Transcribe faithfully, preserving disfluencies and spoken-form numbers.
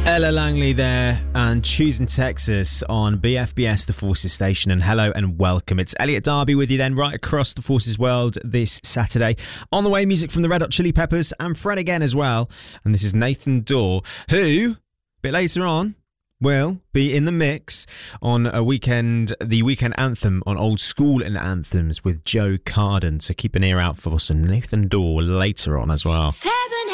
Ella Langley there, and Choosing Texas on B F B S, the Forces station. And hello and welcome. It's Elliot Darby with you then, right across the Forces world this Saturday. On the way, music from the Red Hot Chili Peppers and Fred again as well. And this is Nathan Dawe, who, a bit later on, will be in the mix on a weekend, the weekend anthem on Old School and Anthems with Joe Carden. So keep an ear out for some Nathan Dawe later on as well.